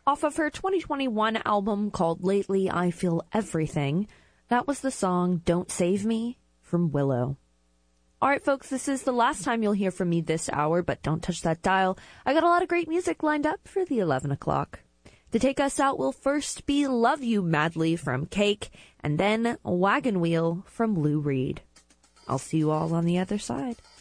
Off of her 2021 album called Lately I Feel Everything, that was the song Don't Save Me from Willow. All right, folks, this is the last time you'll hear from me this hour, but don't touch that dial. I got a lot of great music lined up for the 11 o'clock. To take us out will first be Love You Madly from Cake, and then Wagon Wheel from Lou Reed. I'll see you all on the other side.